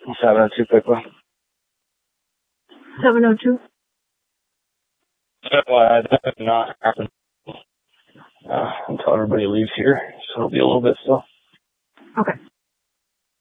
702 Pickla. 702? That did not happen until everybody leaves here, so it'll be a little bit still. Okay.